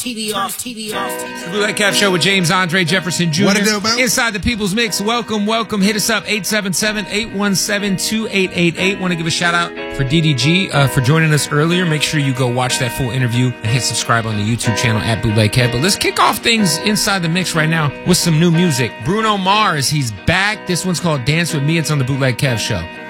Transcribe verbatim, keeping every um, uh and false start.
T D off, T D off. The Bootleg Kev Show with James Andre Jefferson Junior What it do, man? Inside the People's Mix. Welcome, welcome. Hit us up, eight seven seven, eight one seven, two eight eight eight. Want to give a shout out for D D G uh, for joining us earlier. Make sure you go watch that full interview and hit subscribe on the YouTube channel at Bootleg Kev. But let's kick off things inside the mix right now with some new music. Bruno Mars, he's back. This one's called Dance With Me. It's on the Bootleg Kev Show.